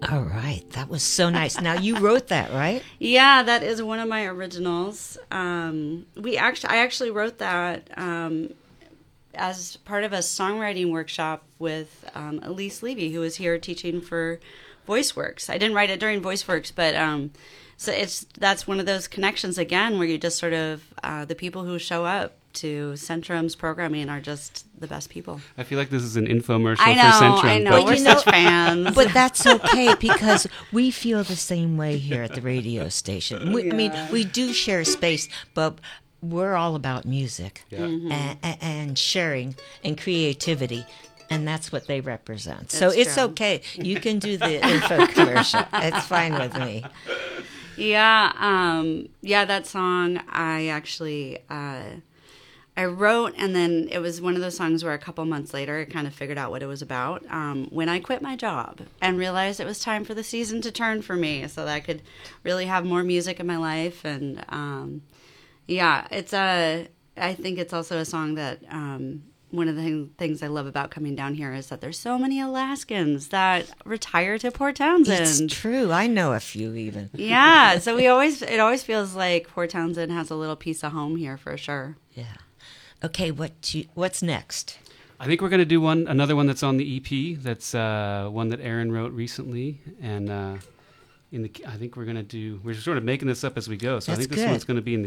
All right. That was so nice. Now, you wrote that, right? Yeah, that is one of my originals. I actually wrote that as part of a songwriting workshop with Elise Levy, who was here teaching for VoiceWorks. I didn't write it during VoiceWorks, but so that's one of those connections again where you just sort of the people who show up to Centrum's programming are just the best people. I feel like this is an infomercial I know, for Centrum. I know. But We're such fans. But that's okay because we feel the same way here at the radio station. I mean, we do share space, but we're all about music and sharing and creativity. And that's what they represent. So That's it's true. okay. You can do the info commercial. It's fine with me. Yeah, that song I actually I wrote, and then it was one of those songs where a couple months later I kind of figured out what it was about when I quit my job and realized it was time for the season to turn for me so that I could really have more music in my life. And I think it's also a song that one of the things I love about coming down here is that there's so many Alaskans that retire to Port Townsend. It's true. I know a few even. Yeah, so it always feels like Port Townsend has a little piece of home here for sure. Yeah. Okay, what's next? I think we're going to do another one that's on the EP. That's one that Aaron wrote recently, and I think we're going to do. We're sort of making this up as we go, so I That's think this good. one's going to be in the